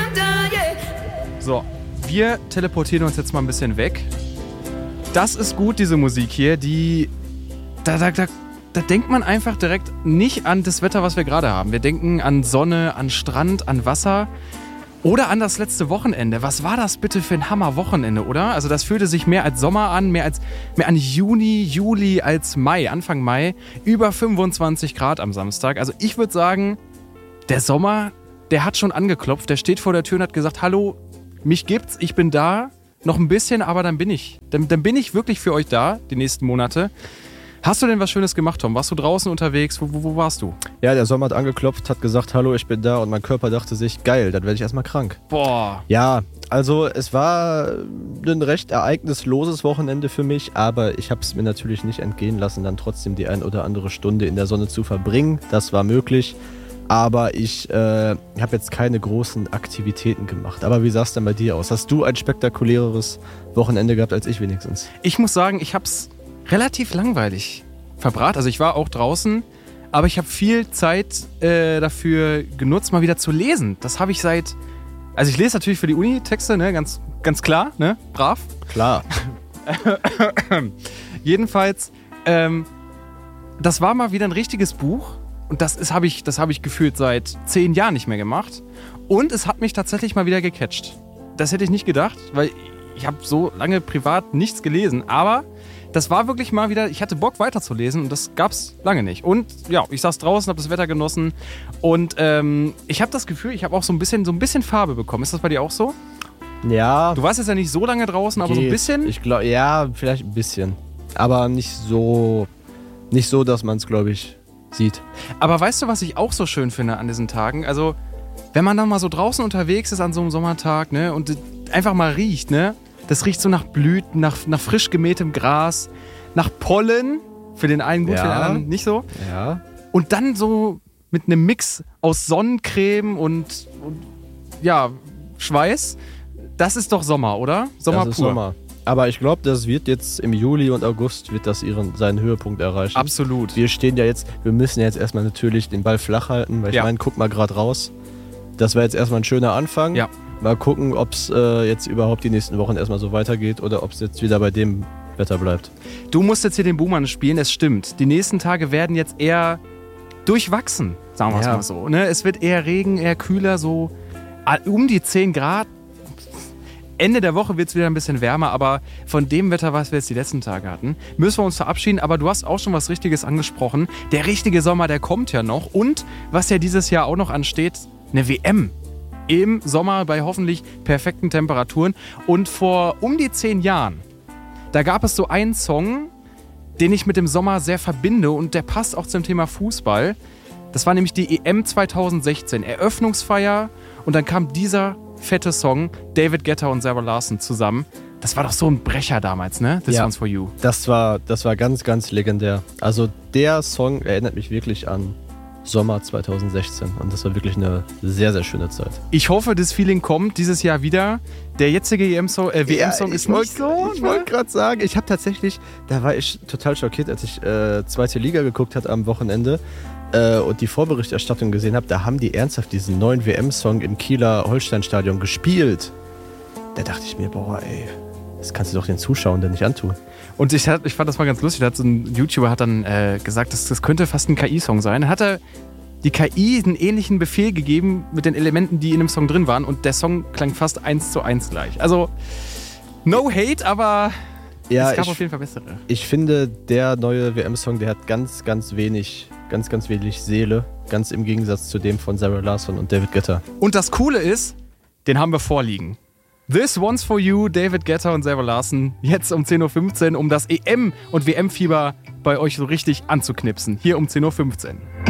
So, wir teleportieren uns jetzt mal ein bisschen weg. Das ist gut, diese Musik hier, da denkt man einfach direkt nicht an das Wetter, was wir gerade haben. Wir denken an Sonne, an Strand, an Wasser oder an das letzte Wochenende. Was war das bitte für ein Hammerwochenende, oder? Also das fühlte sich mehr als Sommer an, mehr an Juni, Juli als Mai, Anfang Mai. Über 25 Grad am Samstag. Also ich würde sagen, der Sommer, der hat schon angeklopft. Der steht vor der Tür und hat gesagt, hallo, mich gibt's, ich bin da. Noch ein bisschen, aber dann bin ich wirklich für euch da, die nächsten Monate. Hast du denn was Schönes gemacht, Tom? Warst du draußen unterwegs? Wo warst du? Ja, der Sommer hat angeklopft, hat gesagt, hallo, ich bin da. Und mein Körper dachte sich, geil, dann werde ich erstmal krank. Boah. Ja, also es war ein recht ereignisloses Wochenende für mich. Aber ich habe es mir natürlich nicht entgehen lassen, dann trotzdem die ein oder andere Stunde in der Sonne zu verbringen. Das war möglich. Aber ich habe jetzt keine großen Aktivitäten gemacht. Aber wie sah es denn bei dir aus? Hast du ein spektakuläreres Wochenende gehabt als ich wenigstens? Ich muss sagen, ich habe es relativ langweilig verbracht. Also ich war auch draußen, aber ich habe viel Zeit dafür genutzt, mal wieder zu lesen. Das habe ich also ich lese natürlich für die Uni Texte, ne? Ganz klar, ne? Brav. Klar. Jedenfalls, das war mal wieder ein richtiges Buch. Und das habe ich gefühlt seit 10 Jahren nicht mehr gemacht. Und es hat mich tatsächlich mal wieder gecatcht. Das hätte ich nicht gedacht, weil ich habe so lange privat nichts gelesen. Aber das war wirklich mal wieder, ich hatte Bock weiterzulesen und das gab's lange nicht. Und ja, ich saß draußen, habe das Wetter genossen. Und ich habe das Gefühl, ich habe auch so ein bisschen Farbe bekommen. Ist das bei dir auch so? Ja. Du warst jetzt ja nicht so lange draußen, aber so ein bisschen? Ich glaube, ja, vielleicht ein bisschen. Aber nicht so, dass man es, glaube ich, sieht. Aber weißt du, was ich auch so schön finde an diesen Tagen? Also, wenn man dann mal so draußen unterwegs ist an so einem Sommertag, ne, und einfach mal riecht, ne? Das riecht so nach Blüten, nach frisch gemähtem Gras, nach Pollen. Für den einen gut, für den anderen nicht so. Ja. Und dann so mit einem Mix aus Sonnencreme und ja, Schweiß. Das ist doch Sommer, oder? Sommer das ist pur. Sommer. Aber ich glaube, das wird jetzt im Juli und August wird das seinen Höhepunkt erreichen. Absolut. Wir müssen ja jetzt erstmal natürlich den Ball flach halten, weil ich meine, guck mal gerade raus. Das war jetzt erstmal ein schöner Anfang. Ja. Mal gucken, ob es jetzt überhaupt die nächsten Wochen erstmal so weitergeht oder ob es jetzt wieder bei dem Wetter bleibt. Du musst jetzt hier den Buhmann spielen, es stimmt. Die nächsten Tage werden jetzt eher durchwachsen, sagen wir es mal so. Ne? Es wird eher Regen, eher kühler, so um die 10 Grad. Ende der Woche wird es wieder ein bisschen wärmer, aber von dem Wetter, was wir jetzt die letzten Tage hatten, müssen wir uns verabschieden. Aber du hast auch schon was Richtiges angesprochen. Der richtige Sommer, der kommt ja noch. Und was ja dieses Jahr auch noch ansteht, eine WM. Im Sommer bei hoffentlich perfekten Temperaturen. Und vor um die 10 Jahren, da gab es so einen Song, den ich mit dem Sommer sehr verbinde und der passt auch zum Thema Fußball. Das war nämlich die EM 2016, Eröffnungsfeier und dann kam dieser fette Song, David Guetta und Sarah Larson zusammen. Das war doch so ein Brecher damals, ne? This One's For You. Das war ganz, ganz legendär. Also der Song erinnert mich wirklich an Sommer 2016 und das war wirklich eine sehr, sehr schöne Zeit. Ich hoffe, das Feeling kommt dieses Jahr wieder. Der jetzige WM-Song ist nicht so. Ich wollte gerade sagen, ich habe tatsächlich, da war ich total schockiert, als ich zweite Liga geguckt habe am Wochenende und die Vorberichterstattung gesehen habe, da haben die ernsthaft diesen neuen WM-Song im Kieler Holstein-Stadion gespielt. Da dachte ich mir, boah, ey, das kannst du doch den Zuschauern denn nicht antun. Und ich fand das mal ganz lustig, so ein YouTuber hat dann gesagt, das könnte fast ein KI-Song sein. Dann hat die KI einen ähnlichen Befehl gegeben mit den Elementen, die in dem Song drin waren und der Song klang fast 1:1 gleich. Also, no hate, aber es gab auf jeden Fall bessere. Ich finde, der neue WM-Song, der hat ganz, ganz wenig Seele, ganz im Gegensatz zu dem von Sarah Larson und David Guetta. Und das Coole ist, den haben wir vorliegen. This One's For You, David Guetta und Sarah Larson, jetzt um 10:15 Uhr, um das EM- und WM-Fieber bei euch so richtig anzuknipsen. Hier um 10:15 Uhr.